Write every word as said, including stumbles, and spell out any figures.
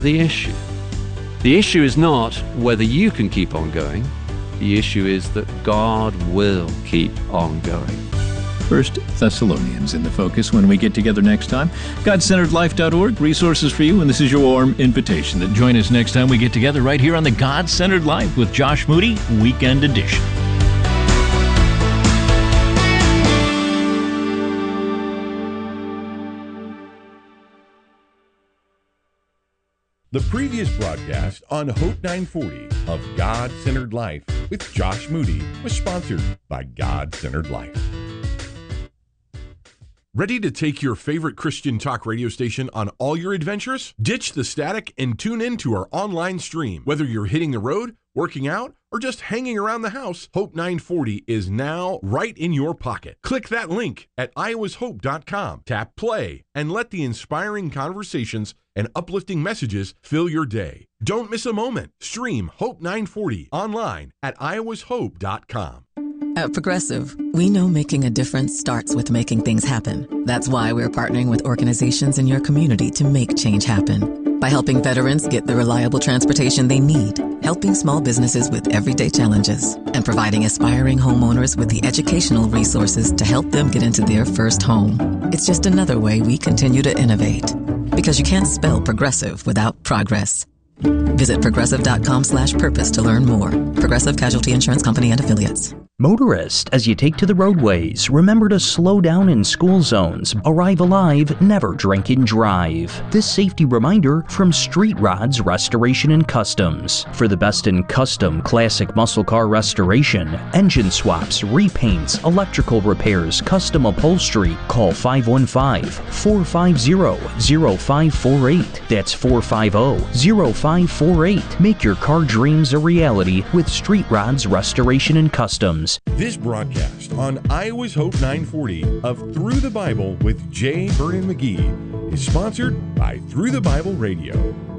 the issue. The issue is not whether you can keep on going. The issue is that God will keep on going. First Thessalonians in the focus when we get together next time. God Centered Life dot org, resources for you, and this is your warm invitation that join us next time we get together right here on the God-Centered Life with Josh Moody, Weekend Edition. The previous broadcast on Hope nine forty of God-Centered Life with Josh Moody was sponsored by God-Centered Life. Ready to take your favorite Christian talk radio station on all your adventures? Ditch the static and tune in to our online stream. Whether you're hitting the road, working out, or just hanging around the house, Hope nine forty is now right in your pocket. Click that link at iowas hope dot com, tap play, and let the inspiring conversations and uplifting messages fill your day. Don't miss a moment. Stream Hope nine forty online at iowas hope dot com. At Progressive, we know making a difference starts with making things happen. That's why we're partnering with organizations in your community to make change happen. By helping veterans get the reliable transportation they need, helping small businesses with everyday challenges, and providing aspiring homeowners with the educational resources to help them get into their first home. It's just another way we continue to innovate. Because you can't spell progressive without progress. Visit progressive.com slash purpose to learn more. Progressive Casualty Insurance Company and Affiliates. Motorist, as you take to the roadways, remember to slow down in school zones. Arrive alive, never drink and drive. This safety reminder from Street Rods Restoration and Customs. For the best in custom classic muscle car restoration, engine swaps, repaints, electrical repairs, custom upholstery, call five one five, four five zero, zero five four eight. That's four five zero, zero five four eight. Make your car dreams a reality with Street Rods Restoration and Customs. This broadcast on Iowa's Hope nine forty of Through the Bible with J. Vernon McGee is sponsored by Through the Bible Radio.